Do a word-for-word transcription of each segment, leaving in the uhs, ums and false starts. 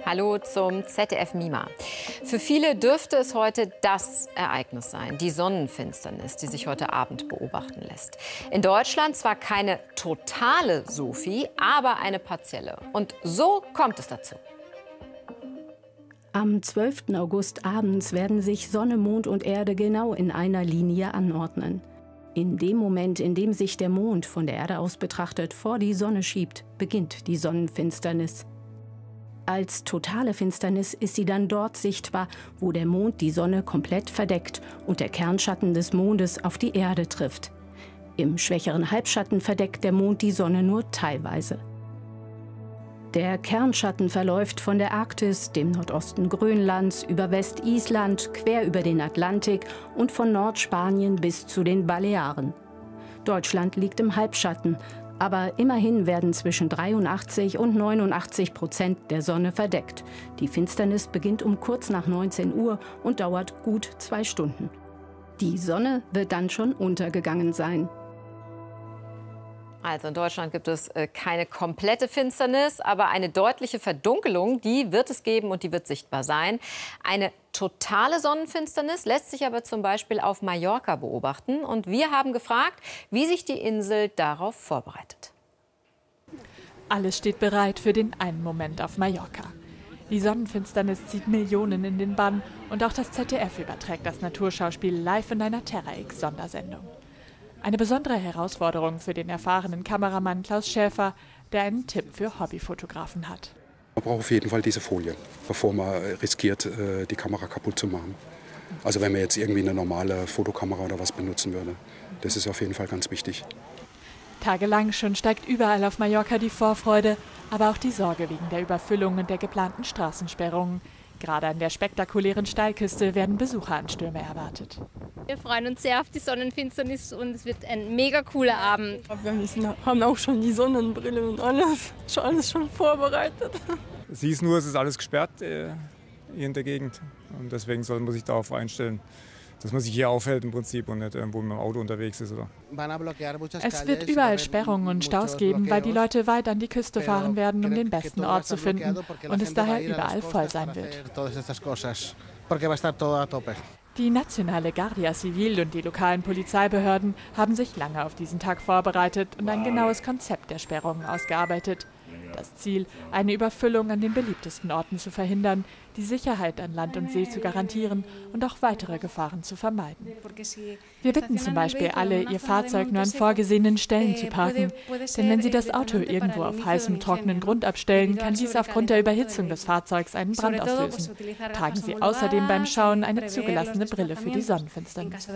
Hallo zum Z D F Mima. Für viele dürfte es heute das Ereignis sein, die Sonnenfinsternis, die sich heute Abend beobachten lässt. In Deutschland zwar keine totale SOFI, aber eine partielle. Und so kommt es dazu. Am zwölften August abends werden sich Sonne, Mond und Erde genau in einer Linie anordnen. In dem Moment, in dem sich der Mond von der Erde aus betrachtet vor die Sonne schiebt, beginnt die Sonnenfinsternis. Als totale Finsternis ist sie dann dort sichtbar, wo der Mond die Sonne komplett verdeckt und der Kernschatten des Mondes auf die Erde trifft. Im schwächeren Halbschatten verdeckt der Mond die Sonne nur teilweise. Der Kernschatten verläuft von der Arktis, dem Nordosten Grönlands, über Westisland, quer über den Atlantik und von Nordspanien bis zu den Balearen. Deutschland liegt im Halbschatten, aber immerhin werden zwischen dreiundachtzig und neunundachtzig Prozent der Sonne verdeckt. Die Finsternis beginnt um kurz nach neunzehn Uhr und dauert gut zwei Stunden. Die Sonne wird dann schon untergegangen sein. Also in Deutschland gibt es äh, keine komplette Finsternis, aber eine deutliche Verdunkelung, die wird es geben und die wird sichtbar sein. Eine totale Sonnenfinsternis lässt sich aber zum Beispiel auf Mallorca beobachten. Und wir haben gefragt, wie sich die Insel darauf vorbereitet. Alles steht bereit für den einen Moment auf Mallorca. Die Sonnenfinsternis zieht Millionen in den Bann und auch das Z D F überträgt das Naturschauspiel live in einer Terra X-Sondersendung. Eine besondere Herausforderung für den erfahrenen Kameramann Klaus Schäfer, der einen Tipp für Hobbyfotografen hat. Man braucht auf jeden Fall diese Folie, bevor man riskiert, die Kamera kaputt zu machen. Also wenn man jetzt irgendwie eine normale Fotokamera oder was benutzen würde. Das ist auf jeden Fall ganz wichtig. Tagelang schon steigt überall auf Mallorca die Vorfreude, aber auch die Sorge wegen der Überfüllung und der geplanten Straßensperrungen. Gerade an der spektakulären Steilküste werden Besucheranstürme erwartet. Wir freuen uns sehr auf die Sonnenfinsternis und es wird ein mega cooler Abend. Wir haben auch schon die Sonnenbrille und alles, schon alles schon vorbereitet. Siehst nur, es ist alles gesperrt äh, hier in der Gegend und deswegen soll man sich darauf einstellen, dass man sich hier aufhält im Prinzip und nicht irgendwo mit dem Auto unterwegs ist. Oder? Es wird überall Sperrungen und Staus geben, weil die Leute weit an die Küste fahren werden, um den besten Ort zu finden und es daher überall voll sein wird. Die nationale Guardia Civil und die lokalen Polizeibehörden haben sich lange auf diesen Tag vorbereitet und ein genaues Konzept der Sperrungen ausgearbeitet. Das Ziel, eine Überfüllung an den beliebtesten Orten zu verhindern, die Sicherheit an Land und See zu garantieren und auch weitere Gefahren zu vermeiden. Wir bitten zum Beispiel alle, ihr Fahrzeug nur an vorgesehenen Stellen zu parken, denn wenn Sie das Auto irgendwo auf heißem, trockenen Grund abstellen, kann dies aufgrund der Überhitzung des Fahrzeugs einen Brand auslösen. Tragen Sie außerdem beim Schauen eine zugelassene Brille für die Sonnenfinsternis.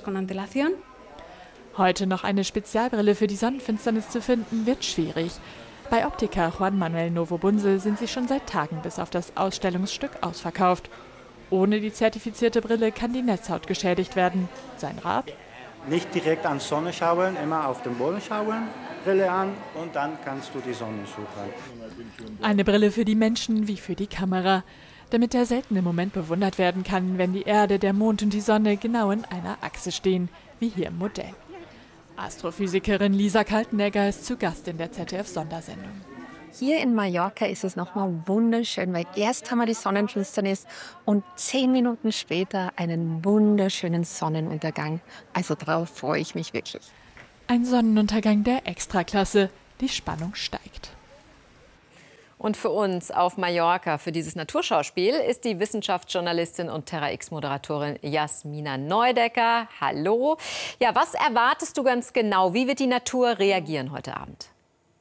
Heute noch eine Spezialbrille für die Sonnenfinsternis zu finden, wird schwierig. Bei Optiker Juan Manuel Novo Bunse sind sie schon seit Tagen bis auf das Ausstellungsstück ausverkauft. Ohne die zertifizierte Brille kann die Netzhaut geschädigt werden. Sein Rat? Nicht direkt an Sonne schauen, immer auf den Boden schauen, Brille an und dann kannst du die Sonne suchen. Eine Brille für die Menschen wie für die Kamera, damit der seltene Moment bewundert werden kann, wenn die Erde, der Mond und die Sonne genau in einer Achse stehen, wie hier im Modell. Astrophysikerin Lisa Kaltenegger ist zu Gast in der Z D F-Sondersendung. Hier in Mallorca ist es nochmal wunderschön, weil erst haben wir die Sonnenfinsternis und zehn Minuten später einen wunderschönen Sonnenuntergang. Also darauf freue ich mich wirklich. Ein Sonnenuntergang der Extraklasse. Die Spannung steigt. Und für uns auf Mallorca, für dieses Naturschauspiel, ist die Wissenschaftsjournalistin und Terra X-Moderatorin Jasmina Neudecker. Hallo. Ja, was erwartest du ganz genau? Wie wird die Natur reagieren heute Abend?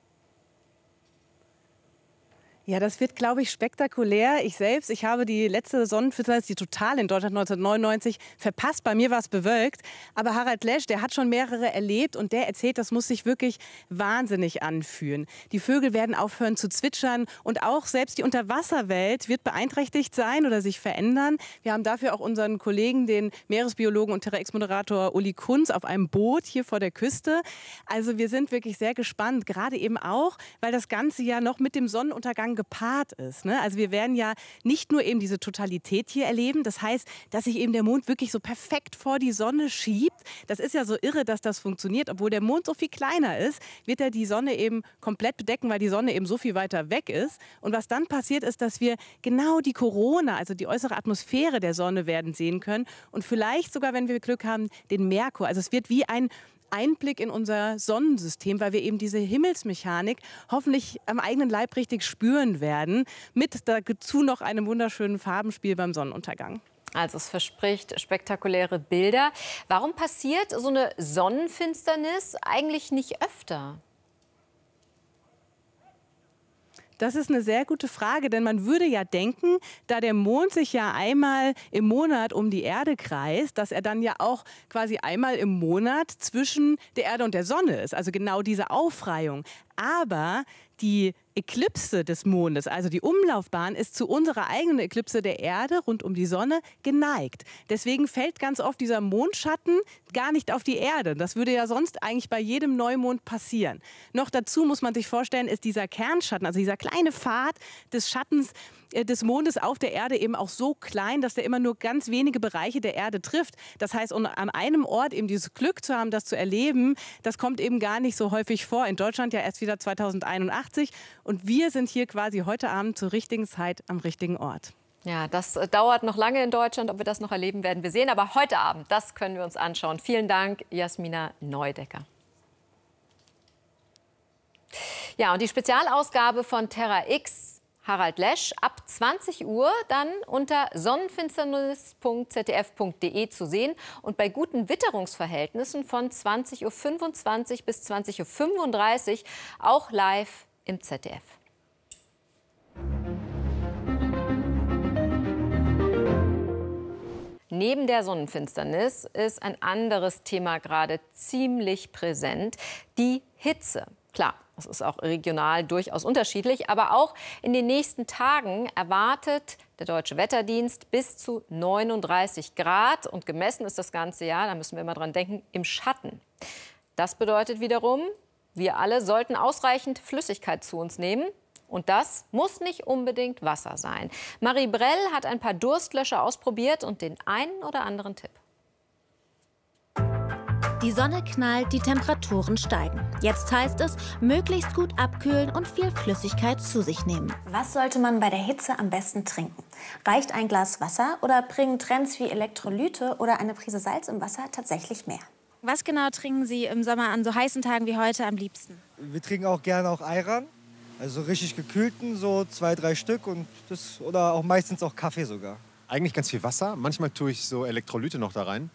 Ja, das wird, glaube ich, spektakulär. Ich selbst, ich habe die letzte Sonnenfinsternis, die total in Deutschland neunzehnhundertneunundneunzig, verpasst. Bei mir war es bewölkt. Aber Harald Lesch, der hat schon mehrere erlebt und der erzählt, das muss sich wirklich wahnsinnig anfühlen. Die Vögel werden aufhören zu zwitschern und auch selbst die Unterwasserwelt wird beeinträchtigt sein oder sich verändern. Wir haben dafür auch unseren Kollegen, den Meeresbiologen und Terra X-Moderator Uli Kunz, auf einem Boot hier vor der Küste. Also wir sind wirklich sehr gespannt, gerade eben auch, weil das Ganze ja noch mit dem Sonnenuntergang gepaart ist. Ne? Also wir werden ja nicht nur eben diese Totalität hier erleben, das heißt, dass sich eben der Mond wirklich so perfekt vor die Sonne schiebt. Das ist ja so irre, dass das funktioniert. Obwohl der Mond so viel kleiner ist, wird er die Sonne eben komplett bedecken, weil die Sonne eben so viel weiter weg ist. Und was dann passiert ist, dass wir genau die Corona, also die äußere Atmosphäre der Sonne werden sehen können und vielleicht sogar, wenn wir Glück haben, den Merkur. Also es wird wie ein Einblick in unser Sonnensystem, weil wir eben diese Himmelsmechanik hoffentlich am eigenen Leib richtig spüren werden, mit dazu noch einem wunderschönen Farbenspiel beim Sonnenuntergang. Also es verspricht spektakuläre Bilder. Warum passiert so eine Sonnenfinsternis eigentlich nicht öfter? Das ist eine sehr gute Frage, denn man würde ja denken, da der Mond sich ja einmal im Monat um die Erde kreist, dass er dann ja auch quasi einmal im Monat zwischen der Erde und der Sonne ist. Also genau diese Aufreihung. Aber die Eklipse des Mondes, also die Umlaufbahn, ist zu unserer eigenen Eklipse der Erde rund um die Sonne geneigt. Deswegen fällt ganz oft dieser Mondschatten gar nicht auf die Erde. Das würde ja sonst eigentlich bei jedem Neumond passieren. Noch dazu muss man sich vorstellen, ist dieser Kernschatten, also dieser kleine Pfad des Schattens äh, des Mondes auf der Erde eben auch so klein, dass der immer nur ganz wenige Bereiche der Erde trifft. Das heißt, um an einem Ort eben dieses Glück zu haben, das zu erleben, das kommt eben gar nicht so häufig vor. In Deutschland ja erst wieder zweitausendeinundachtzig. Und wir sind hier quasi heute Abend zur richtigen Zeit am richtigen Ort. Ja, das äh, dauert noch lange in Deutschland. Ob wir das noch erleben, werden wir sehen. Aber heute Abend, das können wir uns anschauen. Vielen Dank, Jasmina Neudecker. Ja, und die Spezialausgabe von Terra X, Harald Lesch, ab zwanzig Uhr dann unter sonnenfinsternis punkt z d f punkt d e zu sehen und bei guten Witterungsverhältnissen von zwanzig Uhr fünfundzwanzig bis zwanzig Uhr fünfunddreißig auch live im Z D F. Neben der Sonnenfinsternis ist ein anderes Thema gerade ziemlich präsent, die Hitze. Klar, das ist auch regional durchaus unterschiedlich, aber auch in den nächsten Tagen erwartet der Deutsche Wetterdienst bis zu neununddreißig Grad. Und gemessen ist das ganze Jahr, da müssen wir immer dran denken, im Schatten. Das bedeutet wiederum, wir alle sollten ausreichend Flüssigkeit zu uns nehmen. Und das muss nicht unbedingt Wasser sein. Marie Brell hat ein paar Durstlöscher ausprobiert und den einen oder anderen Tipp. Die Sonne knallt, die Temperaturen steigen. Jetzt heißt es, möglichst gut abkühlen und viel Flüssigkeit zu sich nehmen. Was sollte man bei der Hitze am besten trinken? Reicht ein Glas Wasser oder bringen Trends wie Elektrolyte oder eine Prise Salz im Wasser tatsächlich mehr? Was genau trinken Sie im Sommer an so heißen Tagen wie heute am liebsten? Wir trinken auch gerne auch Ayran, also richtig gekühlten, so zwei, drei Stück und das, oder auch meistens auch Kaffee sogar. Eigentlich ganz viel Wasser. Manchmal tue ich so Elektrolyte noch da rein.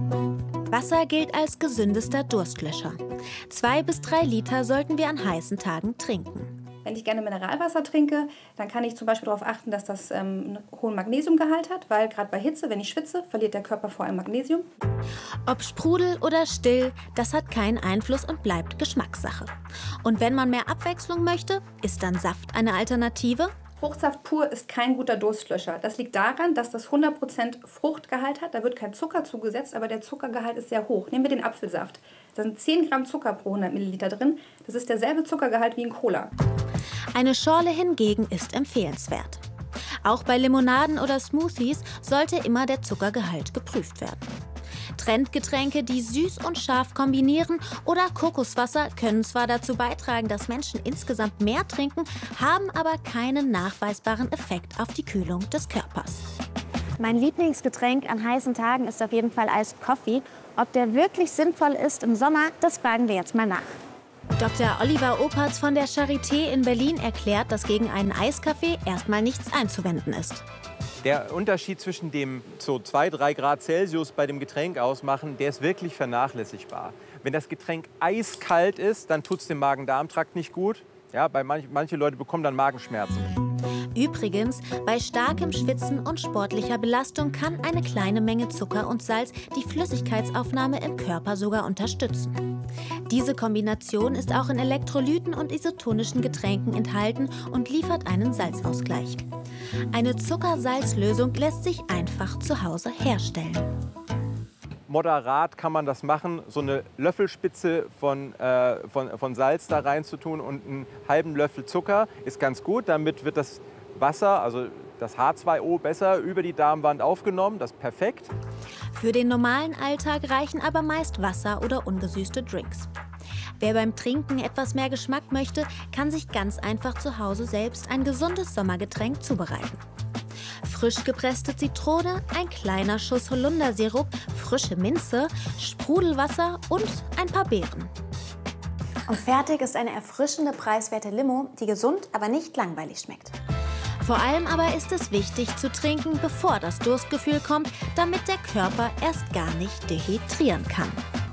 Wasser gilt als gesündester Durstlöscher. Zwei bis drei Liter sollten wir an heißen Tagen trinken. Wenn ich gerne Mineralwasser trinke, dann kann ich zum Beispiel darauf achten, dass das ähm, einen hohen Magnesiumgehalt hat, weil gerade bei Hitze, wenn ich schwitze, verliert der Körper vor allem Magnesium. Ob Sprudel oder still, das hat keinen Einfluss und bleibt Geschmackssache. Und wenn man mehr Abwechslung möchte, ist dann Saft eine Alternative? Fruchtsaft pur ist kein guter Durstlöscher. Das liegt daran, dass das hundert Prozent Fruchtgehalt hat. Da wird kein Zucker zugesetzt, aber der Zuckergehalt ist sehr hoch. Nehmen wir den Apfelsaft. Da sind zehn Gramm Zucker pro hundert Milliliter drin. Das ist derselbe Zuckergehalt wie in Cola. Eine Schorle hingegen ist empfehlenswert. Auch bei Limonaden oder Smoothies sollte immer der Zuckergehalt geprüft werden. Trendgetränke, die süß und scharf kombinieren, oder Kokoswasser können zwar dazu beitragen, dass Menschen insgesamt mehr trinken, haben aber keinen nachweisbaren Effekt auf die Kühlung des Körpers. Mein Lieblingsgetränk an heißen Tagen ist auf jeden Fall Iced Coffee. Ob der wirklich sinnvoll ist im Sommer, das fragen wir jetzt mal nach. Doktor Oliver Opertz von der Charité in Berlin erklärt, dass gegen einen Eiskaffee erstmal nichts einzuwenden ist. Der Unterschied zwischen dem so zwei, drei Grad Celsius bei dem Getränk ausmachen, der ist wirklich vernachlässigbar. Wenn das Getränk eiskalt ist, dann tut es dem Magen-Darm-Trakt nicht gut. Ja, bei manch, manche Leute bekommen dann Magenschmerzen. Übrigens, bei starkem Schwitzen und sportlicher Belastung kann eine kleine Menge Zucker und Salz die Flüssigkeitsaufnahme im Körper sogar unterstützen. Diese Kombination ist auch in Elektrolyten und isotonischen Getränken enthalten und liefert einen Salzausgleich. Eine Zucker-Salz-Lösung lässt sich einfach zu Hause herstellen. moderat kann man das machen, so eine Löffelspitze von, äh, von, von Salz da rein zu tun und einen halben Löffel Zucker ist ganz gut. Damit wird das Wasser, also das H zwei O, besser über die Darmwand aufgenommen. Das ist perfekt. Für den normalen Alltag reichen aber meist Wasser oder ungesüßte Drinks. Wer beim Trinken etwas mehr Geschmack möchte, kann sich ganz einfach zu Hause selbst ein gesundes Sommergetränk zubereiten. Frisch gepresste Zitrone, ein kleiner Schuss Holundersirup, frische Minze, Sprudelwasser und ein paar Beeren. Und fertig ist eine erfrischende, preiswerte Limo, die gesund, aber nicht langweilig schmeckt. Vor allem aber ist es wichtig zu trinken, bevor das Durstgefühl kommt, damit der Körper erst gar nicht dehydrieren kann.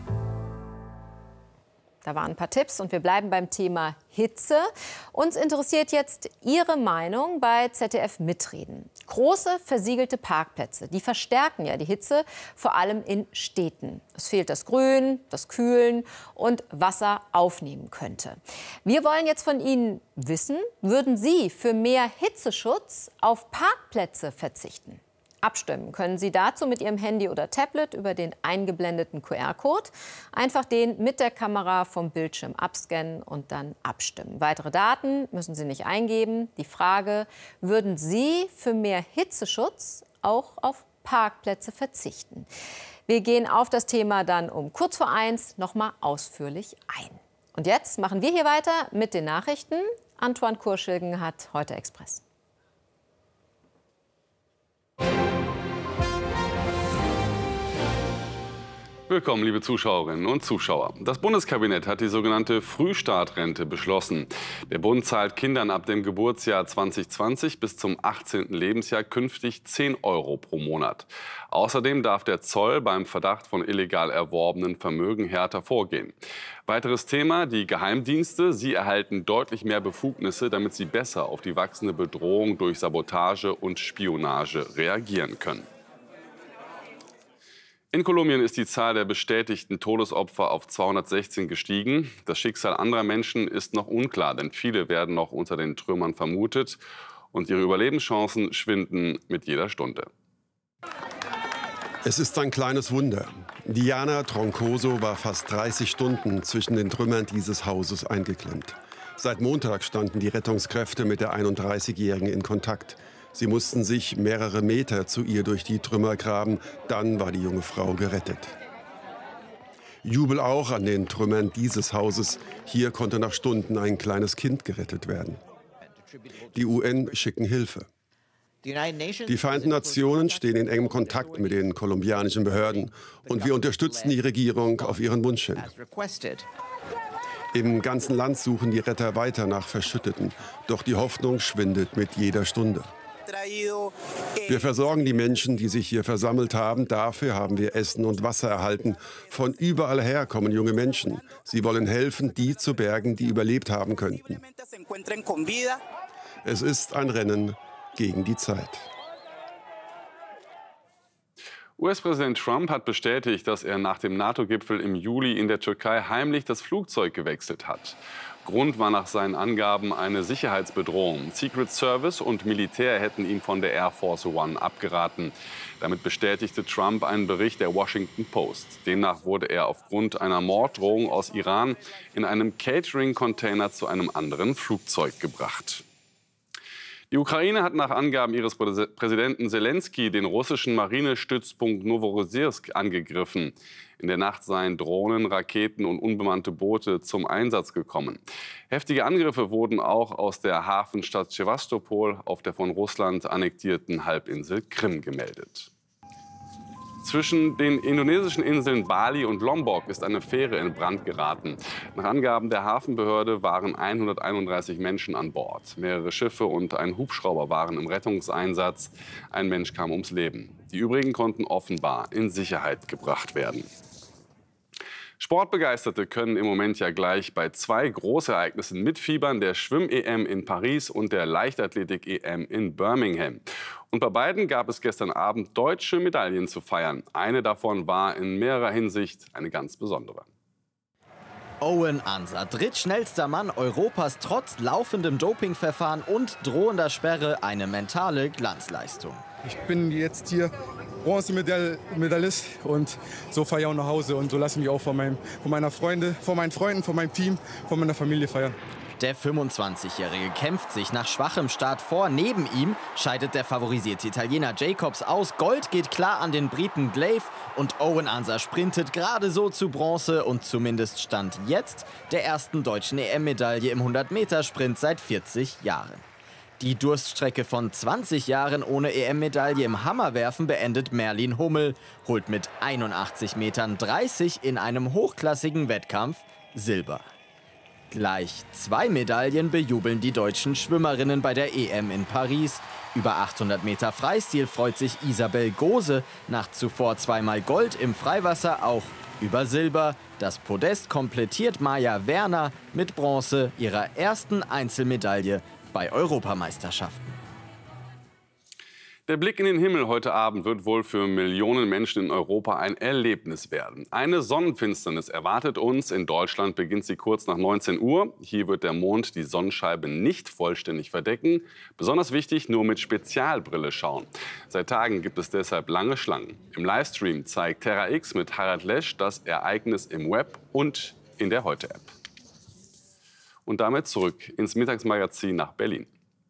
Da waren ein paar Tipps und wir bleiben beim Thema Hitze. Uns interessiert jetzt Ihre Meinung bei Z D F Mitreden. Große versiegelte Parkplätze, die verstärken ja die Hitze, vor allem in Städten. Es fehlt das Grün, das Kühlen und Wasser aufnehmen könnte. Wir wollen jetzt von Ihnen wissen, würden Sie für mehr Hitzeschutz auf Parkplätze verzichten? Abstimmen können Sie dazu mit Ihrem Handy oder Tablet über den eingeblendeten Q R-Code. Einfach den mit der Kamera vom Bildschirm abscannen und dann abstimmen. Weitere Daten müssen Sie nicht eingeben. Die Frage, würden Sie für mehr Hitzeschutz auch auf Parkplätze verzichten? Wir gehen auf das Thema dann um kurz vor eins noch mal ausführlich ein. Und jetzt machen wir hier weiter mit den Nachrichten. Antoine Kurschilgen hat heute Express. Willkommen, liebe Zuschauerinnen und Zuschauer. Das Bundeskabinett hat die sogenannte Frühstartrente beschlossen. Der Bund zahlt Kindern ab dem Geburtsjahr zwanzig zwanzig bis zum achtzehnten Lebensjahr künftig zehn Euro pro Monat. Außerdem darf der Zoll beim Verdacht von illegal erworbenen Vermögen härter vorgehen. Weiteres Thema, die Geheimdienste. Sie erhalten deutlich mehr Befugnisse, damit sie besser auf die wachsende Bedrohung durch Sabotage und Spionage reagieren können. In Kolumbien ist die Zahl der bestätigten Todesopfer auf zweihundertsechzehn gestiegen. Das Schicksal anderer Menschen ist noch unklar, denn viele werden noch unter den Trümmern vermutet. Und ihre Überlebenschancen schwinden mit jeder Stunde. Es ist ein kleines Wunder. Diana Troncoso war fast dreißig Stunden zwischen den Trümmern dieses Hauses eingeklemmt. Seit Montag standen die Rettungskräfte mit der einunddreißigjährigen in Kontakt. Sie mussten sich mehrere Meter zu ihr durch die Trümmer graben. Dann war die junge Frau gerettet. Jubel auch an den Trümmern dieses Hauses. Hier konnte nach Stunden ein kleines Kind gerettet werden. Die U N schicken Hilfe. Die Vereinten Nationen stehen in engem Kontakt mit den kolumbianischen Behörden. Und wir unterstützen die Regierung auf ihren Wunsch hin. Im ganzen Land suchen die Retter weiter nach Verschütteten. Doch die Hoffnung schwindet mit jeder Stunde. Wir versorgen die Menschen, die sich hier versammelt haben. Dafür haben wir Essen und Wasser erhalten. Von überall her kommen junge Menschen. Sie wollen helfen, die zu bergen, die überlebt haben könnten. Es ist ein Rennen gegen die Zeit. U S-Präsident Trump hat bestätigt, dass er nach dem NATO-Gipfel im Juli in der Türkei heimlich das Flugzeug gewechselt hat. Grund war nach seinen Angaben eine Sicherheitsbedrohung. Secret Service und Militär hätten ihm von der Air Force One abgeraten. Damit bestätigte Trump einen Bericht der Washington Post. Demnach wurde er aufgrund einer Morddrohung aus Iran in einem Catering-Container zu einem anderen Flugzeug gebracht. Die Ukraine hat nach Angaben ihres Präsidenten Selenskyj den russischen Marinestützpunkt Novorossiysk angegriffen. In der Nacht seien Drohnen, Raketen und unbemannte Boote zum Einsatz gekommen. Heftige Angriffe wurden auch aus der Hafenstadt Sewastopol auf der von Russland annektierten Halbinsel Krim gemeldet. Zwischen den indonesischen Inseln Bali und Lombok ist eine Fähre in Brand geraten. Nach Angaben der Hafenbehörde waren hunderteinunddreißig Menschen an Bord. Mehrere Schiffe und ein Hubschrauber waren im Rettungseinsatz. Ein Mensch kam ums Leben. Die übrigen konnten offenbar in Sicherheit gebracht werden. Sportbegeisterte können im Moment ja gleich bei zwei Großereignissen mitfiebern, der Schwimm-E M in Paris und der Leichtathletik-E M in Birmingham. Und bei beiden gab es gestern Abend deutsche Medaillen zu feiern. Eine davon war in mehrerer Hinsicht eine ganz besondere. Owen Ansa, drittschnellster Mann Europas trotz laufendem Dopingverfahren und drohender Sperre, eine mentale Glanzleistung. Ich bin jetzt hier Bronzemedaillist und so fahre ich auch nach Hause und so lasse ich mich auch von, meinem, von, meiner Freunde, von meinen Freunden, von meinem Team, von meiner Familie feiern. Der fünfundzwanzigjährige kämpft sich nach schwachem Start vor. Neben ihm scheidet der favorisierte Italiener Jacobs aus. Gold geht klar an den Briten Glaive und Owen Ansah sprintet gerade so zu Bronze und zumindest stand jetzt der ersten deutschen E M-Medaille im hundert-Meter-Sprint seit vierzig Jahren. Die Durststrecke von zwanzig Jahren ohne E M-Medaille im Hammerwerfen beendet Merlin Hummel, holt mit einundachtzig Metern dreißig in einem hochklassigen Wettkampf Silber. Gleich zwei Medaillen bejubeln die deutschen Schwimmerinnen bei der E M in Paris. Über achthundert Meter Freistil freut sich Isabel Gose nach zuvor zweimal Gold im Freiwasser auch über Silber. Das Podest komplettiert Maja Werner mit Bronze, ihrer ersten Einzelmedaille bei Europameisterschaften. Der Blick in den Himmel heute Abend wird wohl für Millionen Menschen in Europa ein Erlebnis werden. Eine Sonnenfinsternis erwartet uns. In Deutschland beginnt sie kurz nach neunzehn Uhr. Hier wird der Mond die Sonnenscheibe nicht vollständig verdecken. Besonders wichtig, nur mit Spezialbrille schauen. Seit Tagen gibt es deshalb lange Schlangen. Im Livestream zeigt Terra X mit Harald Lesch das Ereignis im Web und in der Heute-App. Und damit zurück ins Mittagsmagazin nach Berlin.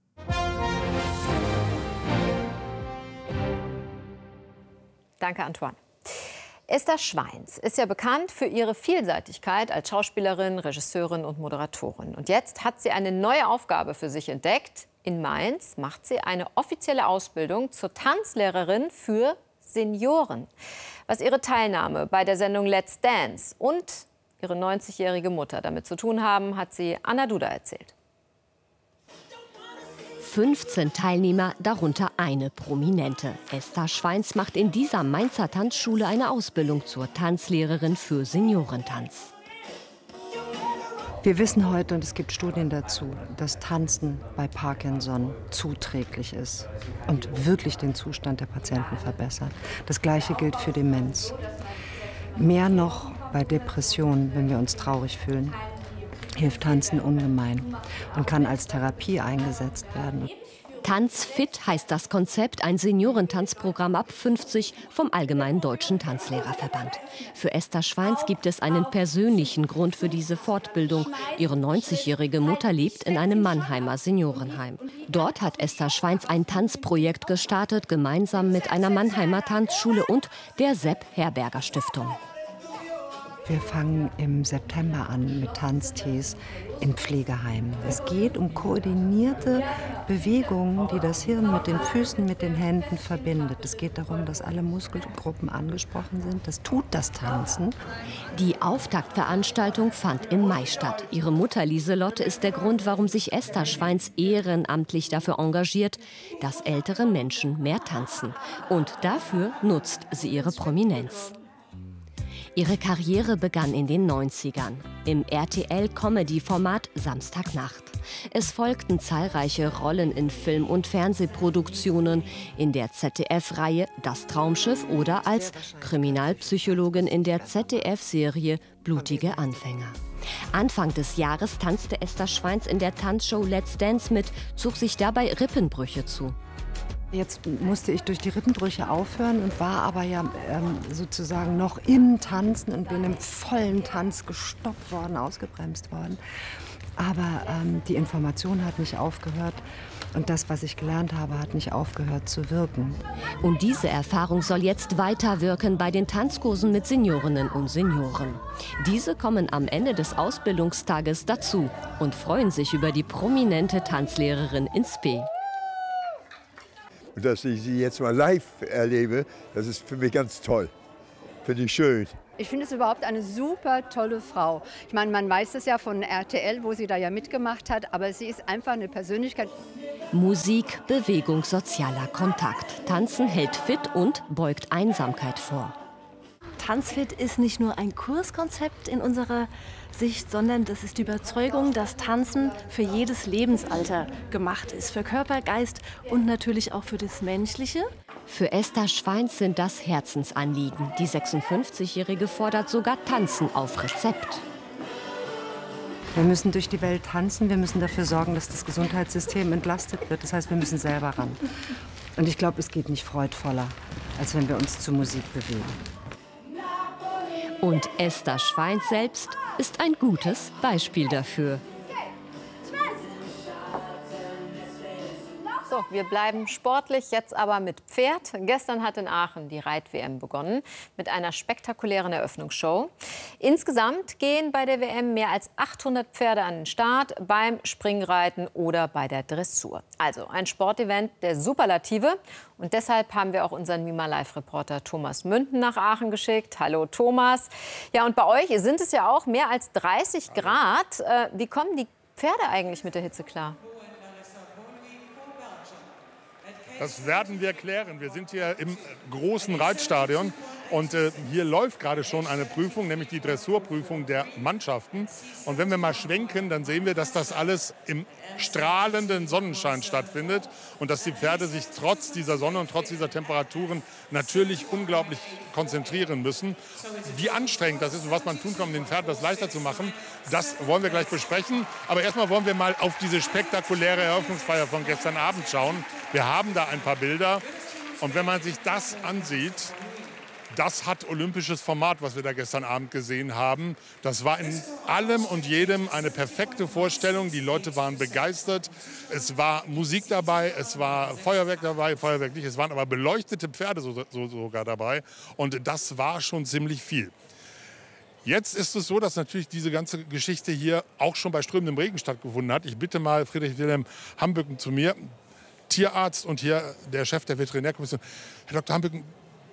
Danke, Antoine. Esther Schweins ist ja bekannt für ihre Vielseitigkeit als Schauspielerin, Regisseurin und Moderatorin. Und jetzt hat sie eine neue Aufgabe für sich entdeckt. In Mainz macht sie eine offizielle Ausbildung zur Tanzlehrerin für Senioren. Was ihre Teilnahme bei der Sendung Let's Dance und ihre neunzigjährige Mutter damit zu tun haben, hat sie Anna Duda erzählt. fünfzehn Teilnehmer, darunter eine Prominente. Esther Schweins macht in dieser Mainzer Tanzschule eine Ausbildung zur Tanzlehrerin für Seniorentanz. Wir wissen heute, und es gibt Studien dazu, dass Tanzen bei Parkinson zuträglich ist und wirklich den Zustand der Patienten verbessert. Das Gleiche gilt für Demenz. Mehr noch bei Depressionen, wenn wir uns traurig fühlen, hilft Tanzen ungemein und kann als Therapie eingesetzt werden. Tanzfit heißt das Konzept, ein Seniorentanzprogramm ab fünfzig vom Allgemeinen Deutschen Tanzlehrerverband. Für Esther Schweins gibt es einen persönlichen Grund für diese Fortbildung. Ihre neunzigjährige Mutter lebt in einem Mannheimer Seniorenheim. Dort hat Esther Schweins ein Tanzprojekt gestartet, gemeinsam mit einer Mannheimer Tanzschule und der Sepp Herberger Stiftung. Wir fangen im September an mit Tanztees in Pflegeheimen. Es geht um koordinierte Bewegungen, die das Hirn mit den Füßen, mit den Händen verbindet. Es geht darum, dass alle Muskelgruppen angesprochen sind. Das tut das Tanzen. Die Auftaktveranstaltung fand im Mai statt. Ihre Mutter Lieselotte ist der Grund, warum sich Esther Schweins ehrenamtlich dafür engagiert, dass ältere Menschen mehr tanzen. Und dafür nutzt sie ihre Prominenz. Ihre Karriere begann in den neunzigern im R T L-Comedy-Format Samstagnacht. Es folgten zahlreiche Rollen in Film- und Fernsehproduktionen, in der Z D F-Reihe Das Traumschiff oder als Kriminalpsychologin in der Z D F-Serie Blutige Anfänger. Anfang des Jahres tanzte Esther Schweins in der Tanzshow Let's Dance mit, zog sich dabei Rippenbrüche zu. Jetzt musste ich durch die Rippenbrüche aufhören und war aber ja ähm, sozusagen noch im Tanzen und bin im vollen Tanz gestoppt worden, ausgebremst worden. Aber ähm, die Information hat nicht aufgehört und das, was ich gelernt habe, hat nicht aufgehört zu wirken. Und diese Erfahrung soll jetzt weiterwirken bei den Tanzkursen mit Seniorinnen und Senioren. Diese kommen am Ende des Ausbildungstages dazu und freuen sich über die prominente Tanzlehrerin in Spee. Und dass ich sie jetzt mal live erlebe, das ist für mich ganz toll. Finde ich schön. Ich finde es überhaupt eine super tolle Frau. Ich meine, man weiß es ja von R T L, wo sie da ja mitgemacht hat, aber sie ist einfach eine Persönlichkeit. Musik, Bewegung, sozialer Kontakt. Tanzen hält fit und beugt Einsamkeit vor. Tanzfit ist nicht nur ein Kurskonzept in unserer Sicht, sondern das ist die Überzeugung, dass Tanzen für jedes Lebensalter gemacht ist. Für Körper, Geist und natürlich auch für das Menschliche. Für Esther Schweins sind das Herzensanliegen. Die sechsundfünfzigjährige fordert sogar Tanzen auf Rezept. Wir müssen durch die Welt tanzen, wir müssen dafür sorgen, dass das Gesundheitssystem entlastet wird. Das heißt, wir müssen selber ran. Und ich glaube, es geht nicht freudvoller. als wenn wir uns zur Musik bewegen. Und Esther Schweins selbst ist ein gutes Beispiel dafür. So, wir bleiben sportlich, jetzt aber mit Pferd. Gestern hat in Aachen die Reit-W M begonnen mit einer spektakulären Eröffnungsshow. Insgesamt gehen bei der W M mehr als achthundert Pferde an den Start beim Springreiten oder bei der Dressur. Also ein Sportevent der Superlative. Und deshalb haben wir auch unseren Mima Live-Reporter Thomas Münden nach Aachen geschickt. Hallo Thomas. Ja, und bei euch sind es ja auch mehr als dreißig Grad. Äh, wie kommen die Pferde eigentlich mit der Hitze klar? Das werden wir klären. Wir sind hier im großen Reitstadion und äh, hier läuft gerade schon eine Prüfung, nämlich die Dressurprüfung der Mannschaften. Und wenn wir mal schwenken, dann sehen wir, dass das alles im strahlenden Sonnenschein stattfindet und dass die Pferde sich trotz dieser Sonne und trotz dieser Temperaturen natürlich unglaublich konzentrieren müssen. Wie anstrengend das ist und was man tun kann, um den Pferden das leichter zu machen, das wollen wir gleich besprechen. Aber erstmal wollen wir mal auf diese spektakuläre Eröffnungsfeier von gestern Abend schauen. Wir haben da ein paar Bilder und wenn man sich das ansieht, das hat olympisches Format, was wir da gestern Abend gesehen haben. Das war in allem und jedem eine perfekte Vorstellung. Die Leute waren begeistert. Es war Musik dabei, es war Feuerwerk dabei, Feuerwerk nicht. Es waren aber beleuchtete Pferde so, so, sogar dabei. Und das war schon ziemlich viel. Jetzt ist es so, dass natürlich diese ganze Geschichte hier auch schon bei strömendem Regen stattgefunden hat. Ich bitte mal Friedrich Wilhelm Hambücken zu mir, Tierarzt und hier der Chef der Veterinärkommission. Herr Doktor Hambücken,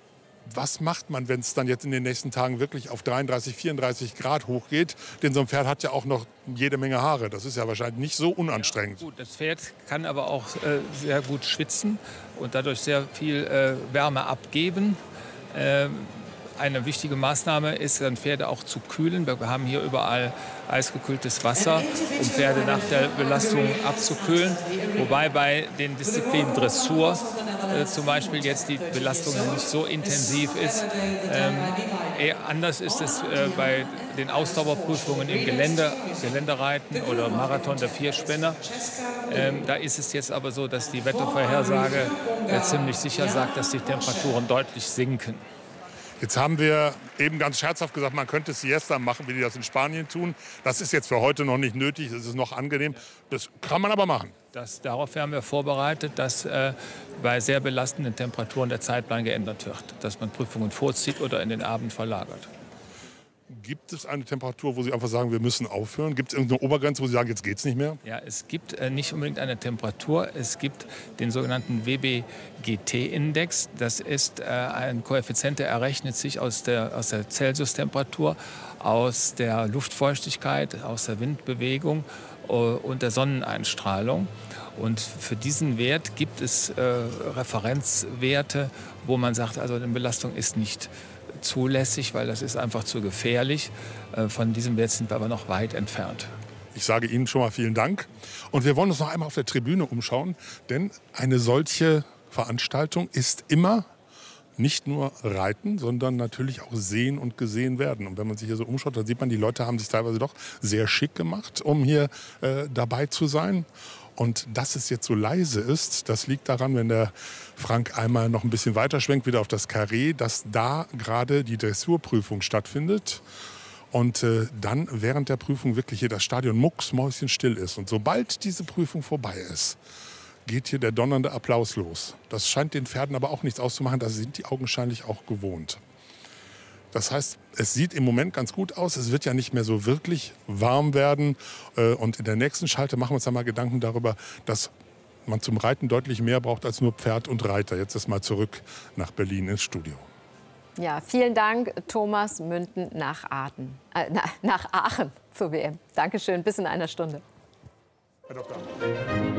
was macht man, wenn es dann jetzt in den nächsten Tagen wirklich auf dreiunddreißig, vierunddreißig Grad hochgeht? Denn so ein Pferd hat ja auch noch jede Menge Haare. Das ist ja wahrscheinlich nicht so unanstrengend. Ja, gut, das Pferd kann aber auch äh, sehr gut schwitzen und dadurch sehr viel äh, Wärme abgeben. Ähm, Eine wichtige Maßnahme ist, dann Pferde auch zu kühlen. Wir haben hier überall eisgekühltes Wasser, um Pferde nach der Belastung abzukühlen. Wobei bei den Disziplinen Dressur äh, zum Beispiel jetzt die Belastung nicht so intensiv ist. Ähm, eher anders ist es äh, bei den Ausdauerprüfungen im Gelände, Geländereiten oder Marathon der Vierspänner. Ähm, da ist es jetzt aber so, dass die Wettervorhersage äh, ziemlich sicher sagt, dass die Temperaturen deutlich sinken. Jetzt haben wir eben ganz scherzhaft gesagt, man könnte Siesta machen, wie die das in Spanien tun. Das ist jetzt für heute noch nicht nötig, das ist noch angenehm. Das kann man aber machen. Das, darauf haben wir vorbereitet, dass äh, bei sehr belastenden Temperaturen der Zeitplan geändert wird. Dass man Prüfungen vorzieht oder in den Abend verlagert. Gibt es eine Temperatur, wo Sie einfach sagen, wir müssen aufhören? Gibt es irgendeine Obergrenze, wo Sie sagen, jetzt geht es nicht mehr? Ja, es gibt äh, nicht unbedingt eine Temperatur. Es gibt den sogenannten W B G T-Index. Das ist äh, ein Koeffizient, der errechnet sich aus der, aus der Celsius-Temperatur, aus der Luftfeuchtigkeit, aus der Windbewegung äh, und der Sonneneinstrahlung. Und für diesen Wert gibt es äh, Referenzwerte, wo man sagt, also die Belastung ist nicht zulässig, weil das ist einfach zu gefährlich. Von diesem Wert sind wir aber noch weit entfernt. Ich sage Ihnen schon mal vielen Dank. Und wir wollen uns noch einmal auf der Tribüne umschauen, denn eine solche Veranstaltung ist immer nicht nur Reiten, sondern natürlich auch sehen und gesehen werden. Und wenn man sich hier so umschaut, dann sieht man, die Leute haben sich teilweise doch sehr schick gemacht, um hier äh, dabei zu sein. Und dass es jetzt so leise ist, das liegt daran, wenn der Frank einmal noch ein bisschen weiter schwenkt, wieder auf das Carré, dass da gerade die Dressurprüfung stattfindet. Und äh, dann während der Prüfung wirklich hier das Stadion mucksmäuschenstill ist. Und sobald diese Prüfung vorbei ist, geht hier der donnernde Applaus los. Das scheint den Pferden aber auch nichts auszumachen, das sind die augenscheinlich auch gewohnt. Das heißt, es sieht im Moment ganz gut aus. Es wird ja nicht mehr so wirklich warm werden. Und in der nächsten Schalte machen wir uns dann mal Gedanken darüber, dass man zum Reiten deutlich mehr braucht als nur Pferd und Reiter. Jetzt ist mal zurück nach Berlin ins Studio. Ja, vielen Dank, Thomas Münden nach Aachen, äh, nach Aachen zur W M. Dankeschön, bis in einer Stunde. Herr Doktor